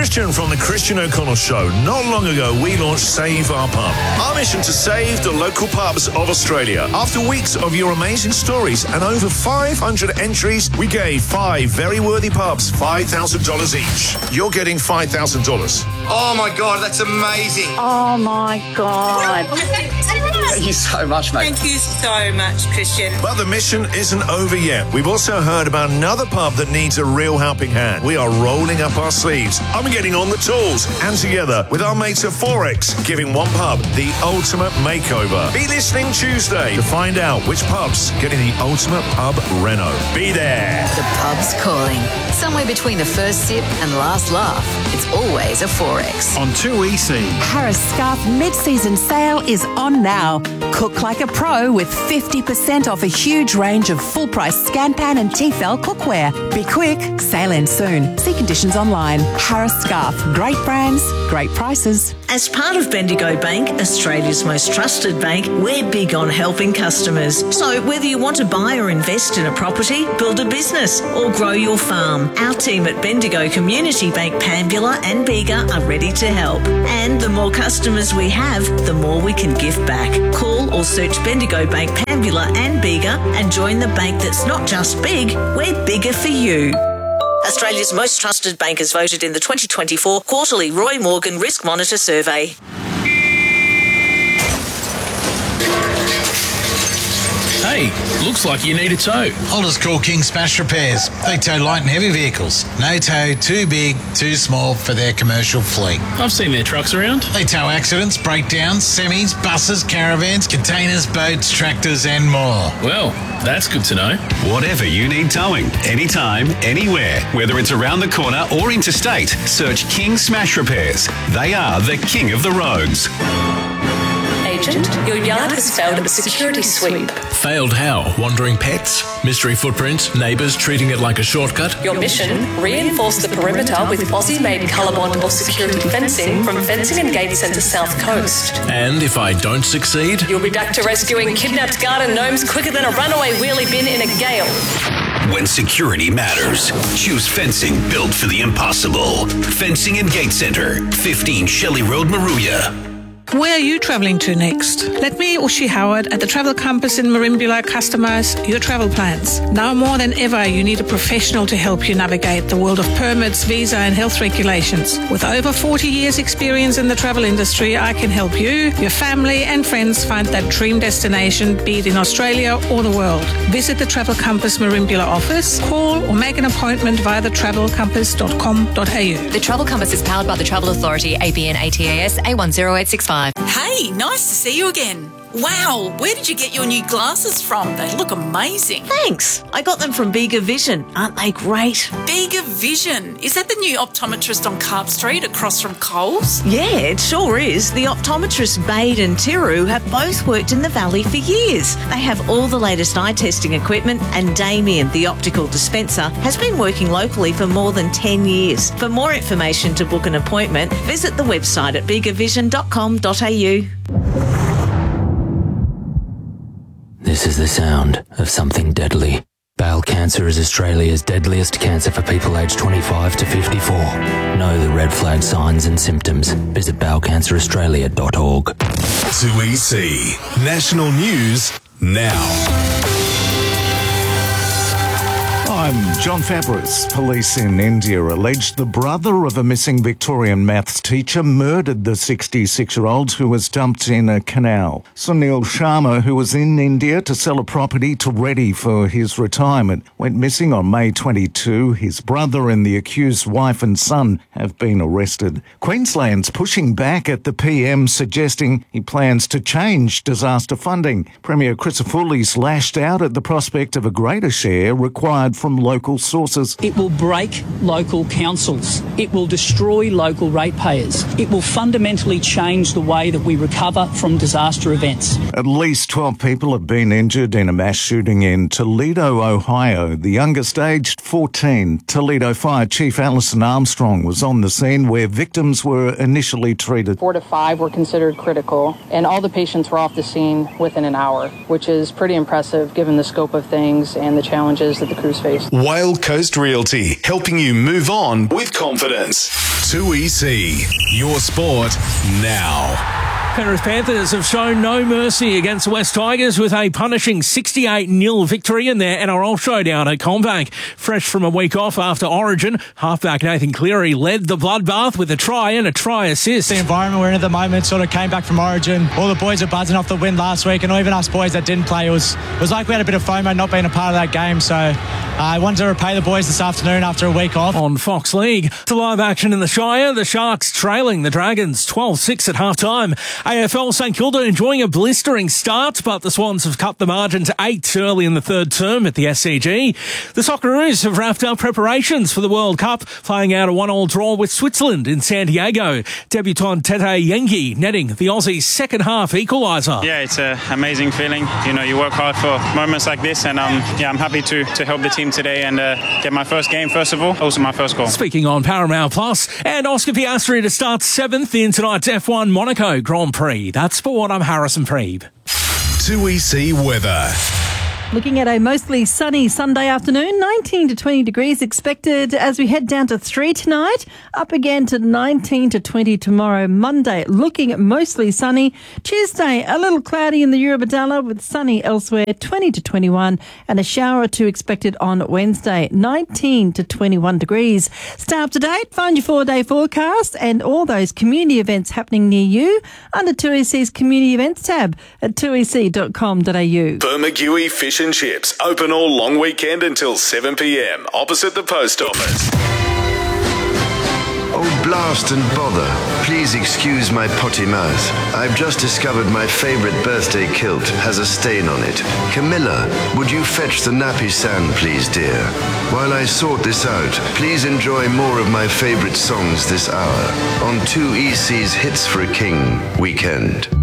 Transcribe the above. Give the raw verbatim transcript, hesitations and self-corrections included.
Christian from the Christian O'Connell Show. Not long ago, we launched Save Our Pub, our mission to save the local pubs of Australia. After weeks of your amazing stories and over five hundred entries, we gave five very worthy pubs five thousand dollars each. You're getting five thousand dollars. Oh my God, that's amazing. Oh my God. Thank you so much, mate. Thank you so much, Christian. But the mission isn't over yet. We've also heard about another pub that needs a real helping hand. We are rolling up our sleeves. I'm getting on the tools. And together with our mates at Forex, giving one pub the ultimate makeover. Be listening Tuesday to find out which pub's getting the ultimate pub reno. Be there. The pub's calling. Somewhere between the first sip and last laugh, it's always a Forex. On two E C. Harris Scarf mid-season sale is on now. Cook like a pro with fifty percent off a huge range of full-price Scanpan and Tefal cookware. Be quick, sale ends soon. See conditions online. Harris Scarf. Great brands, great prices. As part of Bendigo Bank, Australia's most trusted bank, we're big on helping customers. So whether you want to buy or invest in a property, build a business or grow your farm, our team at Bendigo Community Bank Pambula and Bega are ready to help. And the more customers we have, the more we can give back. Call or search Bendigo Bank Pambula and Bega and join the bank that's not just big, we're bigger for you. Australia's most trusted bank is voted in the twenty twenty-four quarterly Roy Morgan Risk Monitor Survey. Hey, looks like you need a tow. I'll just call King Smash Repairs. They tow light and heavy vehicles. No tow too big, too small for their commercial fleet. I've seen their trucks around. They tow accidents, breakdowns, semis, buses, caravans, containers, boats, tractors and more. Well, that's good to know. Whatever you need towing, anytime, anywhere, whether it's around the corner or interstate, search King Smash Repairs. They are the king of the roads. Agent, your yard has failed a security sweep. Failed how? Wandering pets? Mystery footprints? Neighbours treating it like a shortcut? Your mission, reinforce the perimeter with Aussie-made Colorbond or security fencing from Fencing and Gate Centre South Coast. And if I don't succeed? You'll be back to rescuing kidnapped garden gnomes quicker than a runaway wheelie bin in a gale. When security matters, choose fencing built for the impossible. Fencing and Gate Centre, fifteen Shelley Road, Maruya. Where are you travelling to next? Let me, Ushi Howard, at the Travel Compass in Marimbula customise your travel plans. Now more than ever, you need a professional to help you navigate the world of permits, visa and health regulations. With over forty years experience in the travel industry, I can help you, your family and friends find that dream destination, be it in Australia or the world. Visit the Travel Compass Marimbula office, call or make an appointment via the travel compass dot com dot a u. The Travel Compass is powered by the Travel Authority, A B N A T A S A one zero eight six five. Hey, nice to see you again. Wow, where did you get your new glasses from? They look amazing. Thanks. I got them from Bega Vision. Aren't they great? Bega Vision. Is that the new optometrist on Carp Street across from Coles? Yeah, it sure is. The optometrists Bade and Tiru have both worked in the Valley for years. They have all the latest eye testing equipment, and Damien, the optical dispenser, has been working locally for more than ten years. For more information to book an appointment, visit the website at bega vision dot com dot a u. This is the sound of something deadly. Bowel cancer is Australia's deadliest cancer for people aged twenty-five to fifty-four. Know the red flag signs and symptoms. Visit bowel cancer australia dot org. two E C National News now. I'm John Fabris. Police in India alleged the brother of a missing Victorian maths teacher murdered the sixty-six-year-old who was dumped in a canal. Sunil Sharma, who was in India to sell a property to ready for his retirement, went missing on May twenty-second. His brother and the accused's wife and son have been arrested. Queensland's pushing back at the P M, suggesting he plans to change disaster funding. Premier Chrysopoulos lashed out at the prospect of a greater share required from local sources. It will break local councils. It will destroy local ratepayers. It will fundamentally change the way that we recover from disaster events. At least twelve people have been injured in a mass shooting in Toledo, Ohio. The youngest aged fourteen. Toledo Fire Chief Alison Armstrong was on the scene where victims were initially treated. Four to five were considered critical, and all the patients were off the scene within an hour, which is pretty impressive given the scope of things and the challenges that the crews face. face. Whale Coast Realty, helping you move on with confidence. two E C, your sport now. Penrith Panthers have shown no mercy against West Tigers with a punishing sixty-eight nil victory in their N R L showdown at CommBank. Fresh from a week off after Origin, halfback Nathan Cleary led the bloodbath with a try and a try assist. The environment we're in at the moment sort of came back from Origin. All the boys are buzzing off the win last week, and even us boys that didn't play, it was, it was like we had a bit of FOMO not being a part of that game. So uh, I wanted to repay the boys this afternoon after a week off. On Fox League, to live action in the Shire, the Sharks trailing the Dragons twelve six at half-time. A F L St Kilda enjoying a blistering start, but the Swans have cut the margin to eight early in the third term at the S C G. The Socceroos have wrapped up preparations for the World Cup, playing out a one-all draw with Switzerland in San Diego. Debutant Tete Yengi netting the Aussies' second-half equaliser. Yeah, it's an amazing feeling. You know, you work hard for moments like this, and um, yeah, I'm happy to, to help the team today and uh, get my first game, first of all, also my first goal. Speaking on Paramount Plus, and Oscar Piastri to start seventh in tonight's F one Monaco Grand Prix. That's Sport. I'm Harrison Preeb. two E C weather. Looking at a mostly sunny Sunday afternoon, nineteen to twenty degrees expected as we head down to three tonight, up again to nineteen to twenty tomorrow. Monday, looking mostly sunny. Tuesday, a little cloudy in the Eurobodalla with sunny elsewhere, twenty to twenty-one, and a shower or two expected on Wednesday, nineteen to twenty-one degrees. Stay up to date, find your four-day forecast and all those community events happening near you under two E C's Community Events tab at two e c dot com dot a u. Bermagui Fish and Chips, open all long weekend until seven p m, opposite the post office. Oh, blast and bother. Please excuse my potty mouth. I've just discovered my favourite birthday kilt has a stain on it. Camilla, would you fetch the nappy sand, please, dear? While I sort this out, please enjoy more of my favourite songs this hour on two E C's Hits for a King weekend.